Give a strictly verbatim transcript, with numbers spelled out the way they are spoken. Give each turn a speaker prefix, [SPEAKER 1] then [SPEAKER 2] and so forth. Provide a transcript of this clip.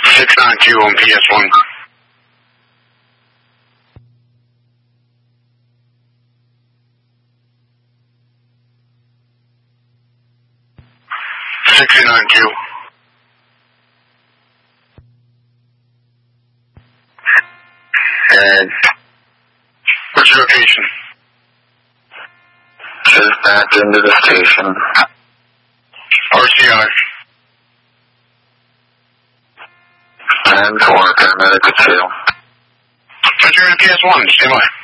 [SPEAKER 1] six nine two on P S one. six nine two.
[SPEAKER 2] And
[SPEAKER 1] what's your location?
[SPEAKER 2] Just backed into the station.
[SPEAKER 1] R C I.
[SPEAKER 2] And four, paramedic at two.
[SPEAKER 1] But you're in P S one, stand by.